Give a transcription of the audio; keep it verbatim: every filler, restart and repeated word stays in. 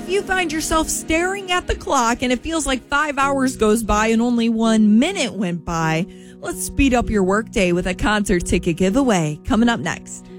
if you find yourself staring at the clock and it feels like five hours goes by and only one minute went by, let's speed up your workday with a concert ticket giveaway coming up next.